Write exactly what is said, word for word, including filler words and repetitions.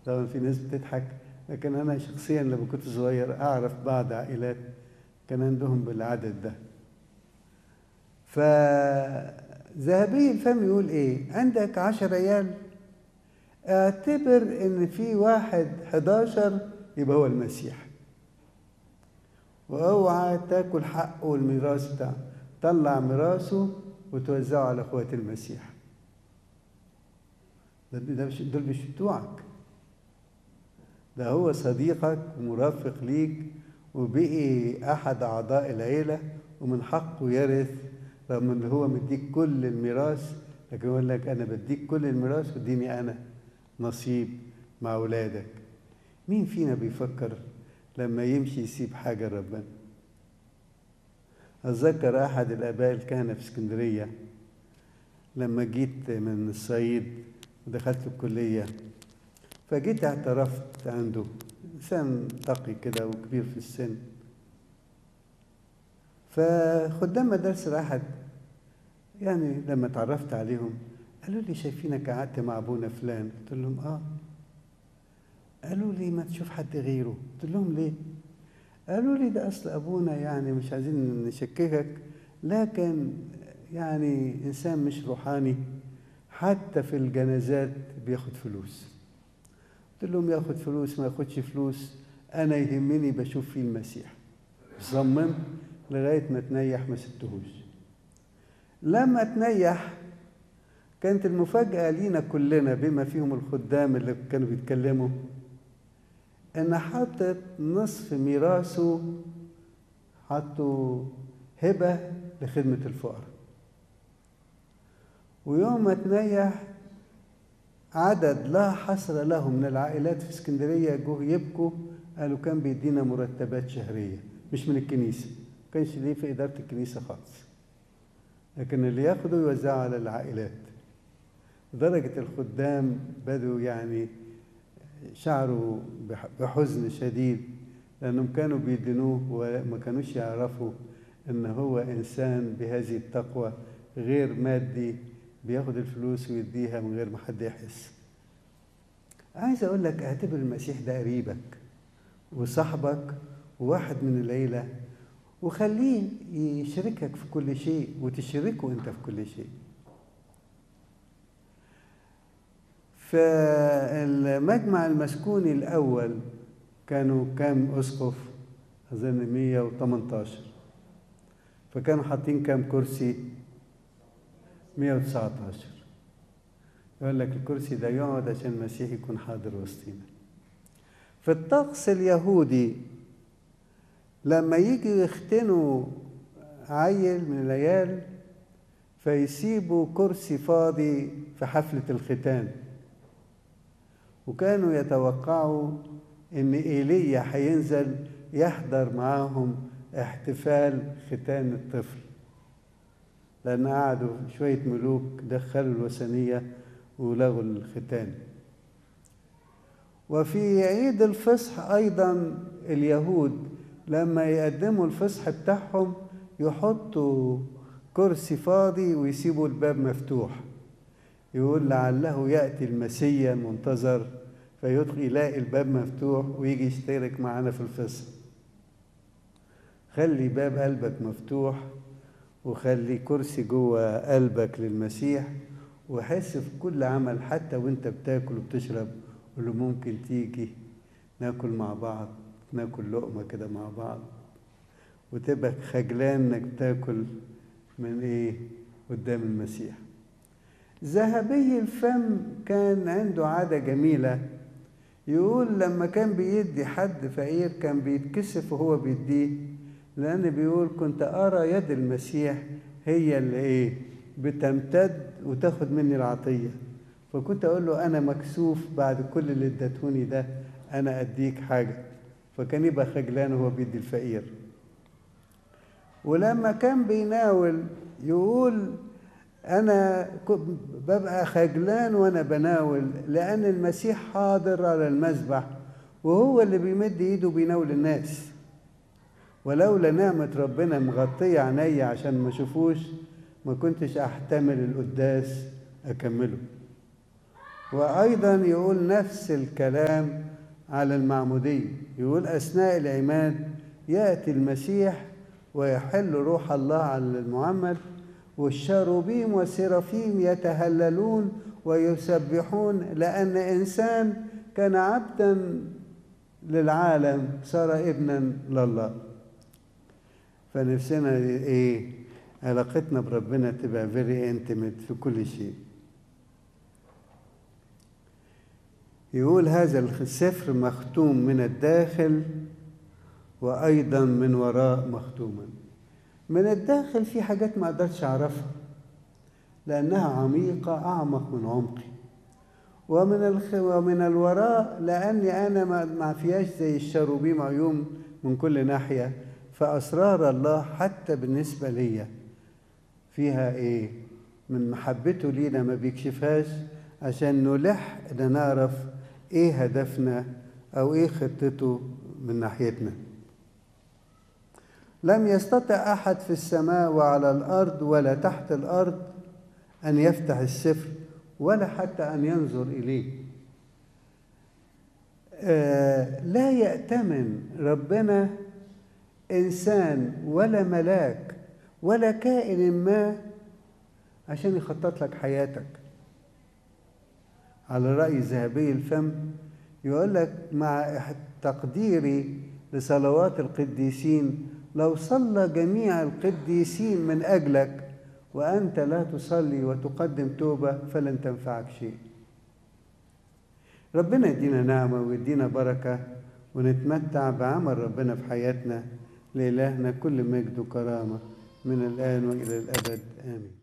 طبعا في ناس بتضحك، لكن أنا شخصيا لما كنت صغير أعرف بعض عائلات كان عندهم بالعدد ده. فذهبي الفم يقول إيه؟ عندك عشر عيال، اعتبر إن في واحد حداشر يبقى هو المسيح، واوعى تاكل حقه والميراث بتاعه، طلع ميراثه وتوزعه على اخوات المسيح. ده مش دول مش بتوعك، ده هو صديقك ومرافق ليك وبقي احد اعضاء العيله ومن حقه يرث، رغم ان هو مديك كل الميراث، لكن يقول لك انا بديك كل الميراث واديني انا نصيب مع اولادك. مين فينا بيفكر لما يمشي يسيب حاجه لربنا؟ أتذكر أحد الآباء الكهنة في اسكندرية لما جيت من الصعيد ودخلت الكلية، فجيت اعترفت عنده، إنسان تقي كده وكبير في السن. فخدام مدارس الأحد يعني لما اتعرفت عليهم قالوا لي شايفينك قعدت مع أبونا فلان، قلت لهم آه. قالوا لي ما تشوف حد غيره، قلت لهم ليه؟ قالوا لي ده أصل أبونا يعني مش عايزين نشككك، لكن يعني إنسان مش روحاني، حتى في الجنازات بياخد فلوس. قلت لهم ياخد فلوس ما ياخدش فلوس، أنا يهمني بشوف فيه المسيح. صممت لغاية ما تنيح ما سبتهوش. لما تنيح كانت المفاجأة لينا كلنا بما فيهم الخدام اللي كانوا بيتكلموا، إن حطت نصف ميراثه حطوا هبة لخدمة الفقراء. ويوم ما تنيح عدد لا حصر له من العائلات في اسكندرية جوه يبكوا، قالوا كان بيدينا مرتبات شهرية مش من الكنيسة، ما كانش ليه في إدارة الكنيسة خالص، لكن اللي ياخدوا يوزعوا على العائلات. درجة الخدام بدوا يعني شعروا بحزن شديد، لأنهم كانوا بيدينوه وما كانوش يعرفوا إن هو إنسان بهذه التقوى غير مادي، بياخد الفلوس ويديها من غير ما حد يحس. عايز أقول لك اعتبر المسيح ده قريبك وصاحبك وواحد من العيلة، وخليه يشاركك في كل شيء وتشاركه أنت في كل شيء. فالمجمع المسكوني الأول كانوا كام أسقف؟ أظن مية وتمنتاشر، فكانوا حاطين كام كرسي؟ مية وتسعتاشر. يقول لك الكرسي ده يقعد عشان المسيح يكون حاضر وسطينا. في الطقس اليهودي لما يجي يختنوا عيل من العيال فيسيبوا كرسي فاضي في حفلة الختان، وكانوا يتوقعوا إن إيليا هينزل يحضر معاهم احتفال ختان الطفل، لأن قعدوا شوية ملوك دخلوا الوثنية ولغوا الختان. وفي عيد الفصح أيضا اليهود لما يقدموا الفصح بتاعهم يحطوا كرسي فاضي ويسيبوا الباب مفتوح، يقول لعله يأتي المسيا المنتظر، فيدخل يلاقي الباب مفتوح ويجي يشترك معنا في الفصح. خلي باب قلبك مفتوح وخلي كرسي جوه قلبك للمسيح، وحس في كل عمل حتى وانت بتاكل وبتشرب قول له ممكن تيجي ناكل مع بعض، ناكل لقمة كده مع بعض، وتبقى خجلان انك تاكل من ايه قدام المسيح. ذهبي الفم كان عنده عادة جميلة، يقول لما كان بيدي حد فقير كان بيتكسف وهو بيديه، لأن بيقول كنت أرى يد المسيح هي اللي إيه بتمتد وتاخد مني العطية، فكنت أقول له أنا مكسوف بعد كل اللي اديتوني ده أنا أديك حاجة، فكان يبقى خجلان وهو بيدي الفقير. ولما كان بيناول يقول أنا ببقى خجلان وأنا بناول، لأن المسيح حاضر على المذبح وهو اللي بيمد إيده بيناول الناس، ولولا نعمة ربنا مغطية عينيا عشان ما اشوفوش ما كنتش أحتمل القداس أكمله. وأيضا يقول نفس الكلام على المعمودية، يقول أثناء العماد يأتي المسيح ويحل روح الله على المعمد، والشاروبيم والسرافيم يتهللون ويسبحون، لأن إنسان كان عبدا للعالم صار ابنا لله. فنفسنا ايه؟ علاقتنا بربنا تبقى very intimate في كل شيء. يقول هذا السفر مختوم من الداخل وأيضا من وراء مختوما. من الداخل في حاجات ما أقدرش أعرفها لأنها عميقة أعمق من عمقي، ومن الخ... ومن الوراء لأني أنا ما فيهاش زي الشاروبيم عيون من كل ناحية، فأسرار الله حتى بالنسبة لي فيها إيه؟ من محبته لينا ما بيكشفهاش عشان نلح إن نعرف إيه هدفنا أو إيه خطته من ناحيتنا. لم يستطع أحد في السماء وعلى الأرض ولا تحت الأرض أن يفتح السفر ولا حتى أن ينظر إليه. آه لا يأتمن ربنا إنسان ولا ملاك ولا كائن ما عشان يخطط لك حياتك. على رأي ذهبي الفم يقول لك مع تقديري لصلوات القديسين، لو صلى جميع القديسين من أجلك وأنت لا تصلي وتقدم توبة فلن تنفعك شيء. ربنا يدينا نعمة ويدينا بركة ونتمتع بعمل ربنا في حياتنا. لإلهنا كل مجد وكرامة من الآن وإلى الأبد، آمين.